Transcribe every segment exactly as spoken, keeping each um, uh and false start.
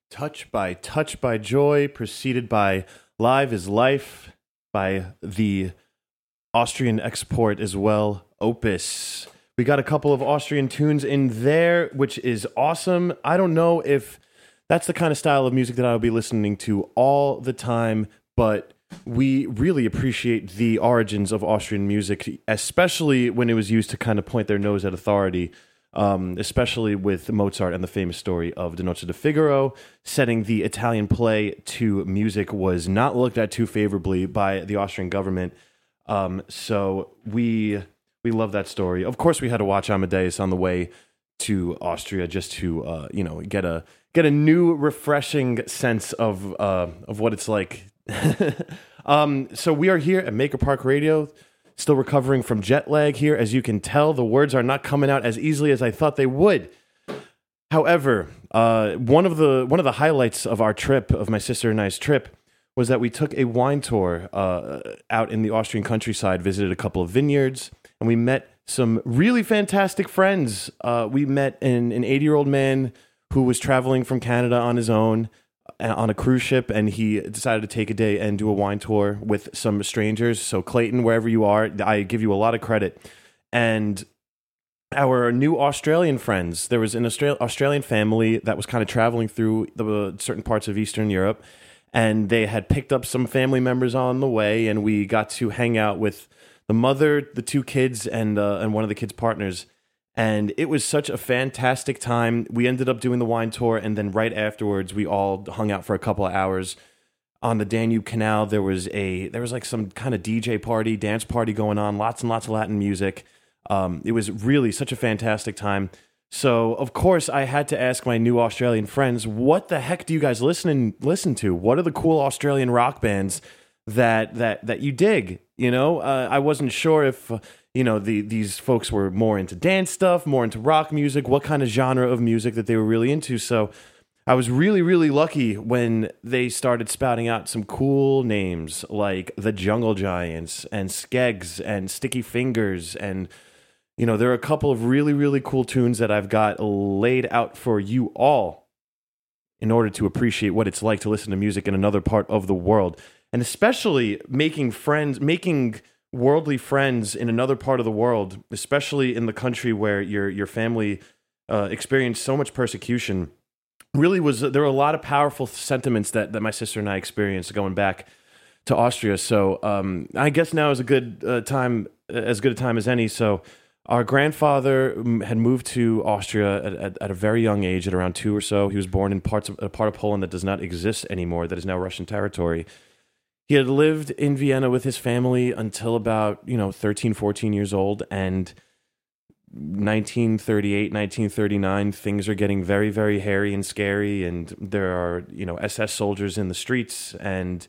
Touch by Touch by Joy, preceded by Live is Life by the Austrian export as well, Opus. We got a couple of Austrian tunes in there, which is awesome. I don't know if that's the kind of style of music that I'll be listening to all the time, but we really appreciate the origins of Austrian music, especially when it was used to kind of point their nose at authority. Um, especially with Mozart and the famous story of De Noche de Figaro. Setting the Italian play to music was not looked at too favorably by the Austrian government. Um, so we we love that story. Of course, we had to watch Amadeus on the way to Austria just to uh, you know get a get a new, refreshing sense of uh, of what it's like. um, so we are here at Maker Park Radio. Still recovering from jet lag here. As you can tell, the words are not coming out as easily as I thought they would. However, uh, one of the one of the highlights of our trip, of my sister and I's trip, was that we took a wine tour uh, out in the Austrian countryside, visited a couple of vineyards, and we met some really fantastic friends. Uh, we met an, an eighty-year-old man who was traveling from Canada on his own, on a cruise ship, and he decided to take a day and do a wine tour with some strangers. So Clayton, wherever you are, I give you a lot of credit. And our new Australian friends, there was an Austra- Australian family that was kind of traveling through the certain parts of Eastern Europe, and they had picked up some family members on the way, and we got to hang out with the mother, the two kids, and uh, and one of the kids' partners. And it was such a fantastic time. We ended up doing the wine tour, and then right afterwards, we all hung out for a couple of hours on the Danube Canal. There was a there was like some kind of D J party, dance party going on, lots and lots of Latin music. Um, it was really such a fantastic time. So, of course, I had to ask my new Australian friends, what the heck do you guys listen listen to? What are the cool Australian rock bands that that that you dig? You know, uh, I wasn't sure if Uh, you know, the these folks were more into dance stuff, more into rock music, what kind of genre of music that they were really into. So I was really, really lucky when they started spouting out some cool names like the Jungle Giants and Skeggs and Sticky Fingers. And, you know, there are a couple of really, really cool tunes that I've got laid out for you all in order to appreciate what it's like to listen to music in another part of the world. And especially making friends, making worldly friends in another part of the world, especially in the country where your your family uh, experienced so much persecution, really was there were a lot of powerful sentiments that, that my sister and I experienced going back to Austria. So um, I guess now is a good uh, time, as good a time as any. So our grandfather had moved to Austria at, at, at a very young age, at around two or so. He was born in parts of a part of Poland that does not exist anymore, that is now Russian territory. He had lived in Vienna with his family until about, you know, thirteen, fourteen years old. And nineteen thirty-eight, nineteen thirty-nine, things are getting very, very hairy and scary. And there are, you know, S S soldiers in the streets. And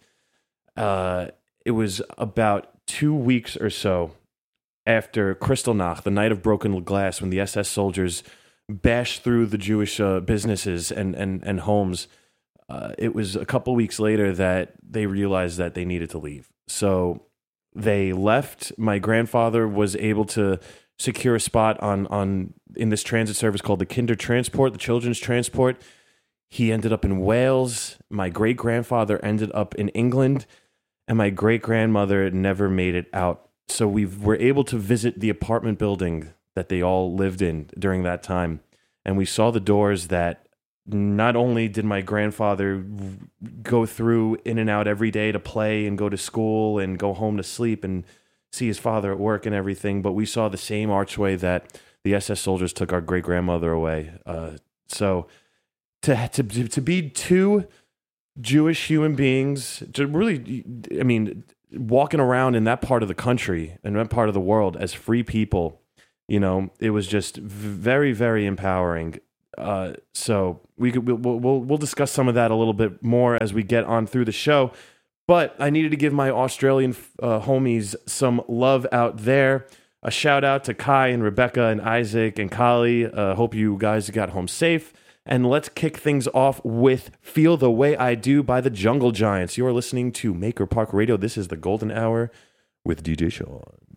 uh, it was about two weeks or so after Kristallnacht, the night of broken glass, when the S S soldiers bashed through the Jewish uh, businesses and, and, and homes. Uh, it was a couple weeks later that they realized that they needed to leave. So they left. My grandfather was able to secure a spot on, on in this transit service called the Kinder Transport, the children's transport. He ended up in Wales. My great-grandfather ended up in England. And my great-grandmother never made it out. So we were able to visit the apartment building that they all lived in during that time. And we saw the doors that not only did my grandfather go through in and out every day to play and go to school and go home to sleep and see his father at work and everything, but we saw the same archway that the S S soldiers took our great-grandmother away. Uh, so to, to to be two Jewish human beings, to really, I mean, walking around in that part of the country and that part of the world as free people, you know, it was just very, very empowering. Uh, so we could, we'll, we'll, we'll discuss some of that a little bit more as we get on through the show, but I needed to give my Australian uh, homies some love out there. A shout out to Kai and Rebecca and Isaac and Kali. Uh, hope you guys got home safe. And let's kick things off with Feel the Way I Do by the Jungle Giants. You are listening to Maker Park Radio. This is the Golden Hour with D J Sean.